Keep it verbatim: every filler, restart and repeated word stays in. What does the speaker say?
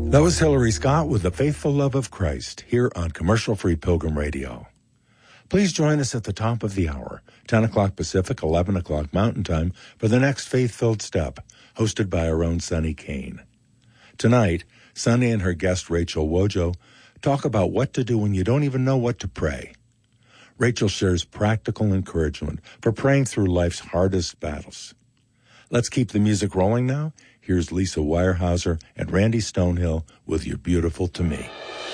That was Hillary Scott with The Faithful Love of Christ here on Commercial-Free Pilgrim Radio. Please join us at the top of the hour, ten o'clock Pacific, eleven o'clock Mountain Time, for the next Faith-Filled Step, hosted by our own Sunny Kane. Tonight, Sunny and her guest Rachel Wojo talk about what to do when you don't even know what to pray. Rachel shares practical encouragement for praying through life's hardest battles. Let's keep the music rolling now. Here's Lisa Weyerhaeuser and Randy Stonehill with You're Beautiful to Me.